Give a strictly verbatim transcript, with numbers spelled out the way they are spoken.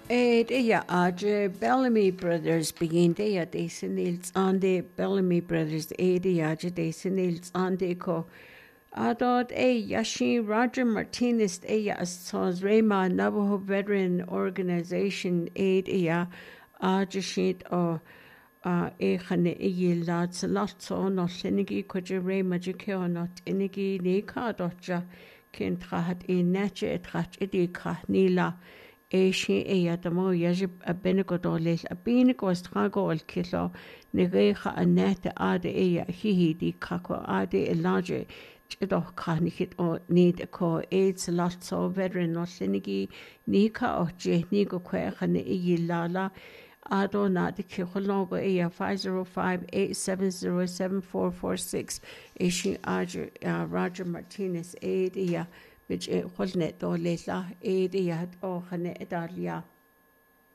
Eh, yeah, Audrey Bellamy Brothers begin day at the Senils on the Bellamy Brothers, eh, the Aja de Senils on the co. Adot a Yashi Roger Martinez, eh, as Sons Rema Navajo Veteran Organization, eh, yeah, Aja sheet or uh, Echane e lads a lot so not Senigi Quadra Rema Jaceo not Inigi Nika Dotja, Kintrahat in Nature et Rat Idika Nila. E sin é a mo jeisib a binnegodó leis a bínagus tragáil cilá na récha a neta ada é a hihídí caco ada i láidir tidó chanichid ó níd a có éid sa látsá veteran nó sinnigí nícha ó dé ní go cuecha na i lála adó ná de cichológo é a five zero five, eight seven zero, seven four four six é sin Roger, uh, Roger Martinez éid é a which it wasn't it or later, eight yard or Hannah Dalia.